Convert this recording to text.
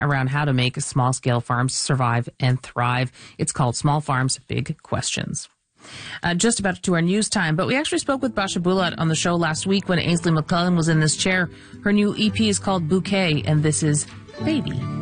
around how to make small-scale farms survive and thrive. It's called Small Farms, Big Questions. Just about to our news time, but we actually spoke with Basha Bulat on the show last week when Ainsley McClellan was in this chair. Her new EP is called Bouquet, and this is Baby.